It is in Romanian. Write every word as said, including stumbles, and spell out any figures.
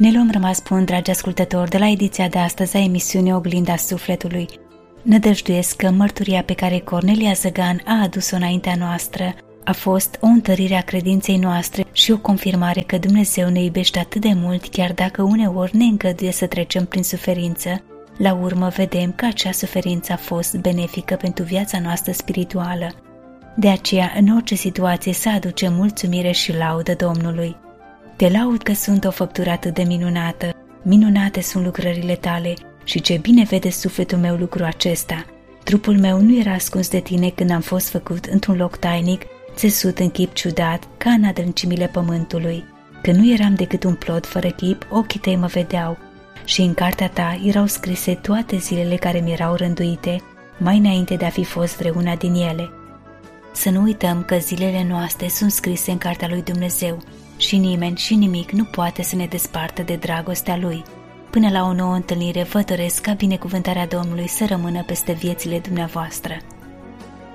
Ne luăm rămas bun, dragi ascultători, de la ediția de astăzi a emisiunii Oglinda Sufletului. Nădăjduiesc că mărturia pe care Cornelia Zăgan a adus-o înaintea noastră a fost o întărire a credinței noastre și o confirmare că Dumnezeu ne iubește atât de mult, chiar dacă uneori ne îngăduie să trecem prin suferință. La urmă vedem că acea suferință a fost benefică pentru viața noastră spirituală. De aceea, în orice situație, să aducem mulțumire și laudă Domnului. Te laud că sunt o făptură atât de minunată, minunate sunt lucrările tale și ce bine vede sufletul meu lucrul acesta. Trupul meu nu era ascuns de tine când am fost făcut într-un loc tainic, țesut în chip ciudat, ca în adâncimile pământului. Când nu eram decât un plod fără chip, ochii tăi mă vedeau și în cartea ta erau scrise toate zilele care mi erau rânduite, mai înainte de a fi fost vreuna din ele. Să nu uităm că zilele noastre sunt scrise în cartea lui Dumnezeu și nimeni și nimic nu poate să ne despartă de dragostea Lui. Până la o nouă întâlnire, vă doresc ca binecuvântarea Domnului să rămână peste viețile dumneavoastră.